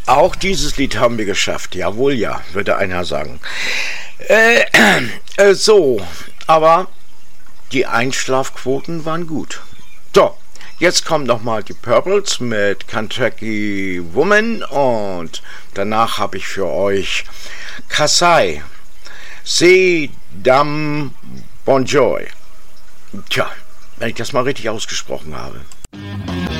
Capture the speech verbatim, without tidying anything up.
Auch dieses Lied haben wir geschafft. Jawohl, ja, würde einer sagen. Äh, äh, so, aber die Einschlafquoten waren gut. So, jetzt kommen nochmal die Purples mit Kentucky Woman und danach habe ich für euch Kassai, C'est Dame Bonjour. Tja, wenn ich das mal richtig ausgesprochen habe.